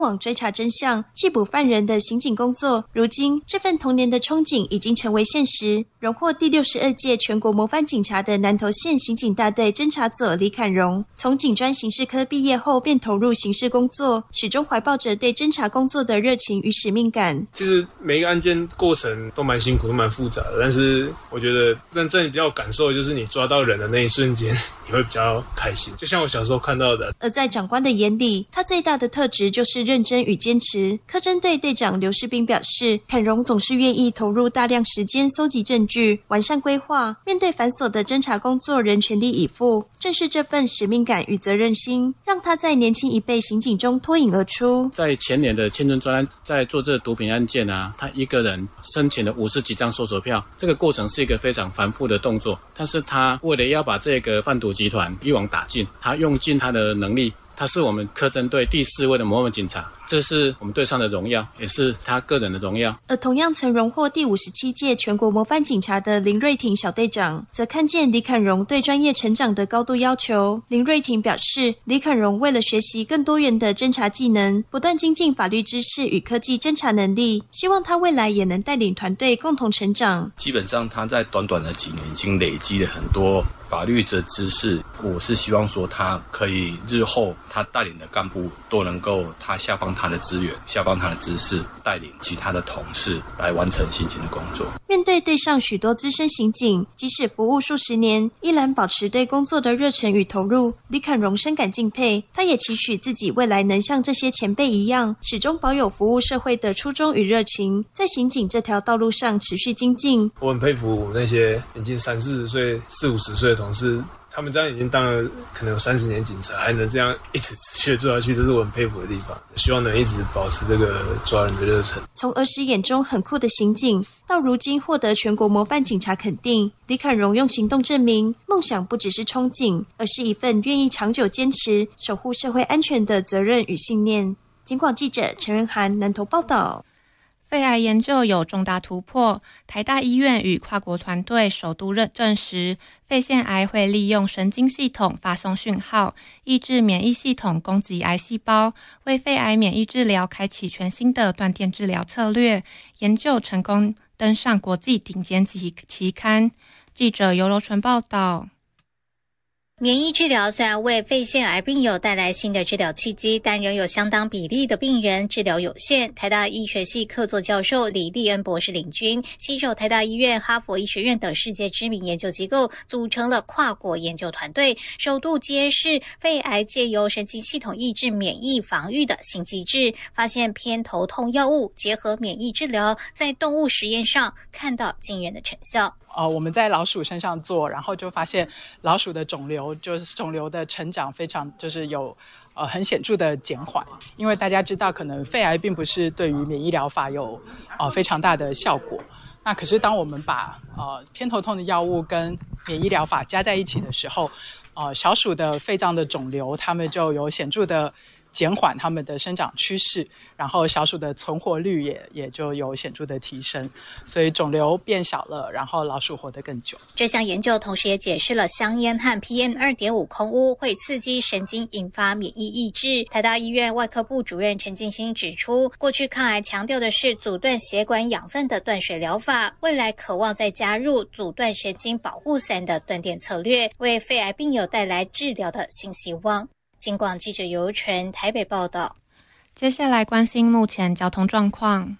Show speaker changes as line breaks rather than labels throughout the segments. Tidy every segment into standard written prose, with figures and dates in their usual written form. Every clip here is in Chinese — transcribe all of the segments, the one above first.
往追查真相、缉捕犯人的刑警工作，如今这份童年的憧憬已经成为现实。荣获第62届全国模范警察的南投县刑警大队侦查组李侃荣，从警专刑事科毕业后便投入刑事工作，始终怀抱着对侦查工作的热情与使命感。
其实每一个案件过程都蛮辛苦，都蛮复杂的，但是我觉得真正比较有感受的就是你抓到人的那一瞬间，你会比较开心。就像我小时候看到的。
而在长官的眼里，他最大的特质就是认真与坚持。科侦队队长刘世斌表示，侃荣总是愿意投入大量时间搜集证据，完善规划，面对繁琐的侦查工作仍全力以赴。正是这份使命感与责任心，让他在年轻一辈刑警中脱颖而出。
在前年的青春专案，在做这个毒品案件啊，他一个人申请了50几张搜索票，这个过程是一个非常繁复的动作，但是他为了要把这个贩毒集团一网打尽，他用尽他的能力。他是我们科侦队第4位的模范警察，这是我们队上的荣耀，也是他个人的荣耀。
而同样曾荣获第57届全国模范警察的林瑞婷小队长，则看见李侃荣对专业成长的高度要求。林瑞婷表示，李侃荣为了学习更多元的侦查技能，不断精进法律知识与科技侦查能力，希望他未来也能带领团队共同成长。
基本上他在短短的几年已经累积了很多法律的知识，我是希望说他可以日后他带领的干部都能够他下放他的资源，下放他的知识，带领其他的同事来完成刑警的工作。
面对队上许多资深刑警，即使服务数十年，依然保持对工作的热忱与投入，李侃荣深感敬佩。他也期许自己未来能像这些前辈一样，始终保有服务社会的初衷与热情，在刑警这条道路上持续精进。
我很佩服那些已经30-40岁、40-50岁的同事，他们这样已经当了可能有30年警察，还能这样一直持续做下去，这是我很佩服的地方。希望能一直保持这个抓人的热忱。
从儿时眼中很酷的刑警，到如今获得全国模范警察肯定，李侃荣用行动证明，梦想不只是憧憬，而是一份愿意长久坚持、守护社会安全的责任与信念。警广记者陈仁涵南投报道。
肺癌研究有重大突破，台大医院与跨国团队首度证实，肺腺癌会利用神经系统发送讯号，抑制免疫系统攻击癌细胞，为肺癌免疫治疗开启全新的断点治疗策略。研究成功登上国际顶尖期刊。记者尤柔纯报道。
免疫治疗虽然为肺腺癌病友带来新的治疗契机，但仍有相当比例的病人治疗有限。台大医学系客座教授李立恩博士领军，携手台大医院、哈佛医学院等世界知名研究机构，组成了跨国研究团队，首度揭示肺癌借由神经系统抑制免疫防御的新机制，发现偏头痛药物结合免疫治疗，在动物实验上看到惊人的成效。
我们在老鼠身上做，然后就发现老鼠的肿瘤的成长非常有很显著的减缓。因为大家知道可能肺癌并不是对于免疫疗法有非常大的效果，那可是当我们把偏头痛的药物跟免疫疗法加在一起的时候，小鼠的肺脏的肿瘤它们就有显著的减缓它们的生长趋势，然后小鼠的存活率也就有显著的提升，所以肿瘤变小了，然后老鼠活得更久。
这项研究同时也解释了香烟和 PM2.5 空污会刺激神经，引发免疫抑制。台大医院外科部主任陈进兴指出，过去抗癌强调的是阻断血管养分的断水疗法，未来渴望再加入阻断神经保护伞的断点策略，为肺癌病友带来治疗的新希望。警广记者尤纯台北报道。
接下来关心目前交通状况。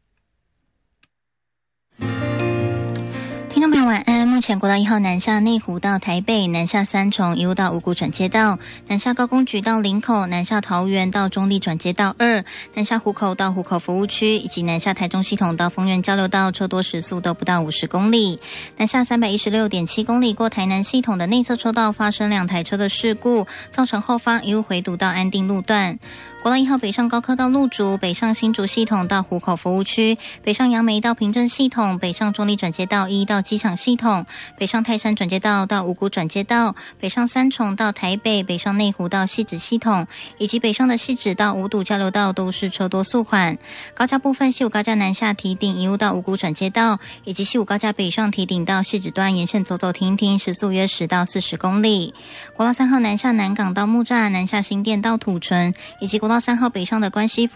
听众朋友晚安，目前国道1号南下内湖到台北，南下三重一路到五股转接道，南下高公局到林口，南下桃园到中坜转接道2，南下湖口到湖口服务区，以及南下台中系统到丰原交流道，车多时速都不到50公里。南下316.7公里过台南系统的内侧车道发生2台车的事故，造成后方一路回堵到安定路段。国道1号北上高科到路竹，北上新竹系统到湖口服务区，北上杨梅到平镇系统，北上中坜转接道1到机场系统，北上泰山转接道到五股转接道，北上三重到台北，北上内湖到汐止系统，以及北上的汐止到五堵交流道都是车多速缓。高架部分，西武高架南下堤顶一路到五股转接道，以及西武高架北上堤顶到汐止段沿线走走停停，时速约10到40公里。国道3号南下南港到木栅，南下新店到土城，以及国道3号北上的关西